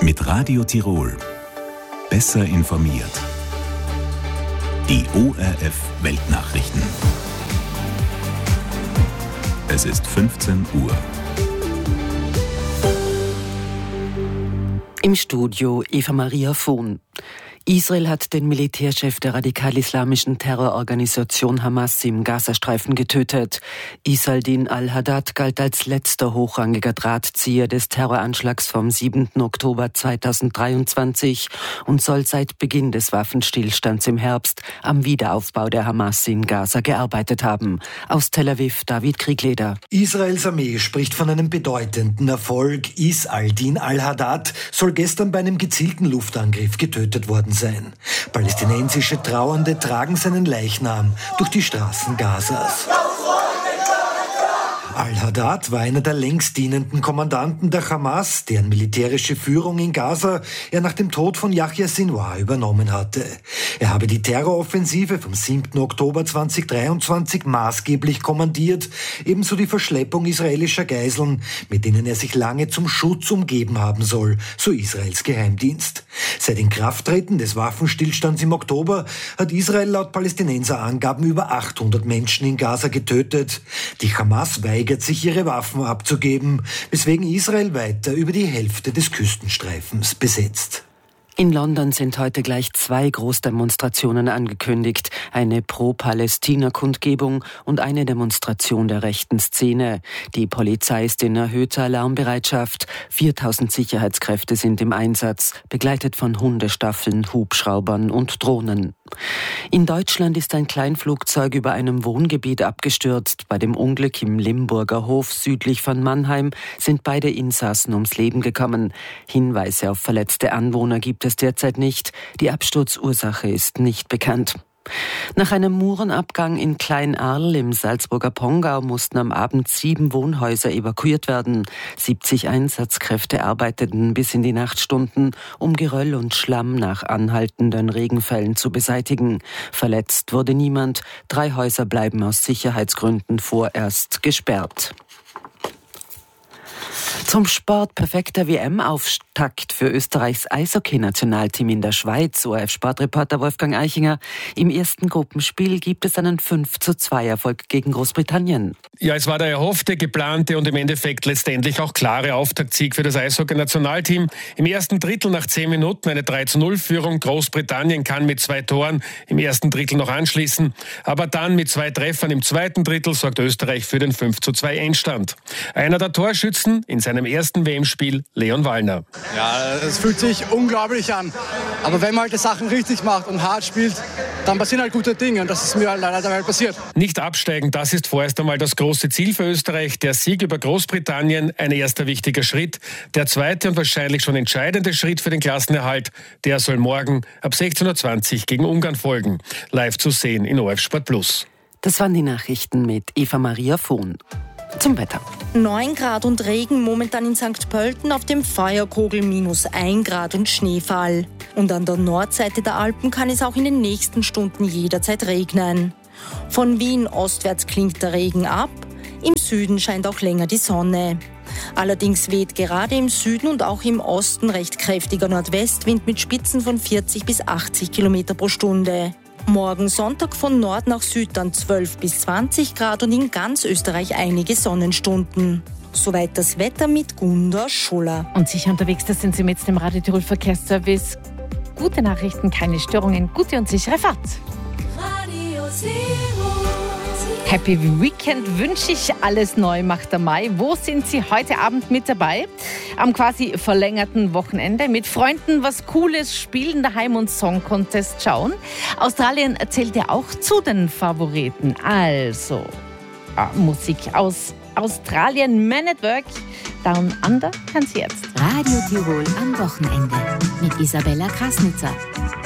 Mit Radio Tirol. Besser informiert. Die ORF Weltnachrichten. Es ist 15 Uhr. Im Studio Eva Maria Vohn. Israel hat den Militärchef der radikal-islamischen Terrororganisation Hamas im Gazastreifen getötet. Isaldin al-Haddad galt als letzter hochrangiger Drahtzieher des Terroranschlags vom 7. Oktober 2023 und soll seit Beginn des Waffenstillstands im Herbst am Wiederaufbau der Hamas in Gaza gearbeitet haben. Aus Tel Aviv David Kriegleder. Israels Armee spricht von einem bedeutenden Erfolg. Isaldin al-Haddad soll gestern bei einem gezielten Luftangriff getötet worden sein. Palästinensische Trauernde tragen seinen Leichnam durch die Straßen Gazas. Al-Haddad war einer der längst dienenden Kommandanten der Hamas, deren militärische Führung in Gaza er nach dem Tod von Yahya Sinwar übernommen hatte. Er habe die Terroroffensive vom 7. Oktober 2023 maßgeblich kommandiert, ebenso die Verschleppung israelischer Geiseln, mit denen er sich lange zum Schutz umgeben haben soll, so Israels Geheimdienst. Seit Inkrafttreten des Waffenstillstands im Oktober hat Israel laut Palästinenserangaben über 800 Menschen in Gaza getötet. Die Hamas weigert sich, ihre Waffen abzugeben, weswegen Israel weiter über die Hälfte des Küstenstreifens besetzt. In London sind heute gleich 2 Großdemonstrationen angekündigt. Eine Pro-Palästina-Kundgebung und eine Demonstration der rechten Szene. Die Polizei ist in erhöhter Alarmbereitschaft. 4000 Sicherheitskräfte sind im Einsatz, begleitet von Hundestaffeln, Hubschraubern und Drohnen. In Deutschland ist ein Kleinflugzeug über einem Wohngebiet abgestürzt. Bei dem Unglück im Limburger Hof südlich von Mannheim sind beide Insassen ums Leben gekommen. Hinweise auf verletzte Anwohner gibt es derzeit nicht. Die Absturzursache ist nicht bekannt. Nach einem Murenabgang in Klein-Arl im Salzburger Pongau mussten am Abend 7 Wohnhäuser evakuiert werden. 70 Einsatzkräfte arbeiteten bis in die Nachtstunden, um Geröll und Schlamm nach anhaltenden Regenfällen zu beseitigen. Verletzt wurde niemand. 3 Häuser bleiben aus Sicherheitsgründen vorerst gesperrt. Zum Sport: perfekter WM-Auftakt für Österreichs Eishockey-Nationalteam in der Schweiz. ORF-Sportreporter Wolfgang Eichinger. Im ersten Gruppenspiel gibt es einen 5:2-Erfolg gegen Großbritannien. Ja, es war der erhoffte, geplante und im Endeffekt letztendlich auch klare Auftaktsieg für das Eishockey-Nationalteam. Im ersten Drittel nach 10 Minuten eine 3:0-Führung. Großbritannien kann mit 2 Toren im ersten Drittel noch anschließen. Aber dann mit 2 Treffern im zweiten Drittel sorgt Österreich für den 5:2 Endstand. Einer der Torschützen in seinem ersten WM-Spiel, Leon Wallner. Ja, es fühlt sich unglaublich an. Aber wenn man halt die Sachen richtig macht und hart spielt, dann passieren halt gute Dinge. Und das ist mir leider passiert. Nicht absteigen, das ist vorerst einmal das große Ziel für Österreich. Der Sieg über Großbritannien, ein erster wichtiger Schritt. Der zweite und wahrscheinlich schon entscheidende Schritt für den Klassenerhalt, der soll morgen ab 16:20 Uhr gegen Ungarn folgen. Live zu sehen in ORF Sport Plus. Das waren die Nachrichten mit Eva Maria Vohn. Zum Wetter. 9 Grad und Regen momentan in St. Pölten, auf dem Feuerkogel -1 Grad und Schneefall. Und an der Nordseite der Alpen kann es auch in den nächsten Stunden jederzeit regnen. Von Wien ostwärts klingt der Regen ab, im Süden scheint auch länger die Sonne. Allerdings weht gerade im Süden und auch im Osten recht kräftiger Nordwestwind mit Spitzen von 40 bis 80 Kilometer pro Stunde. Morgen Sonntag von Nord nach Süd dann 12 bis 20 Grad und in ganz Österreich einige Sonnenstunden. Soweit das Wetter mit Gunda Schuller. Und sicher unterwegs, das sind Sie mit dem Radio Tirol Verkehrsservice. Gute Nachrichten, keine Störungen, gute und sichere Fahrt. Radio Tirol. Happy Weekend wünsche ich, alles neu macht der Mai. Wo sind Sie heute Abend mit dabei? Am quasi verlängerten Wochenende mit Freunden was Cooles spielen, daheim und Song Contest schauen. Australien zählt ja auch zu den Favoriten. Also, Musik aus Australien, Man at Work, Down Under, hören Sie jetzt. Radio Tirol am Wochenende mit Isabella Krasnitzer.